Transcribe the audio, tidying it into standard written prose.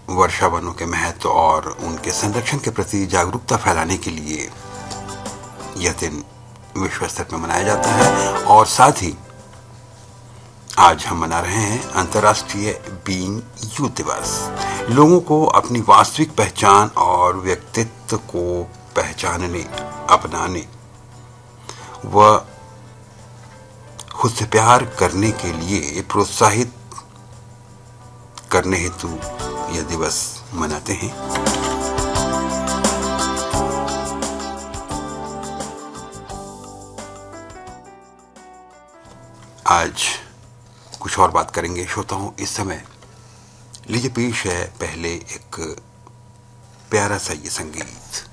वर्षा वनों के महत्व और उनके संरक्षण के प्रति जागरूकता फैलाने के लिए यह दिन विश्व स्तर पर मनाया जाता है। और साथ ही आज हम मना रहे हैं अंतर्राष्ट्रीय बीइंग यू दिवस। लोगों को अपनी वास्तविक पहचान और व्यक्तित्व को पहचानने, अपनाने व खुद से प्यार करने के लिए प्रोत्साहित करने हेतु यह दिवस मनाते हैं। आज कुछ और बात करेंगे श्रोताओं। इस समय लीजिए पेश है पहले एक प्यारा सा ये संगीत।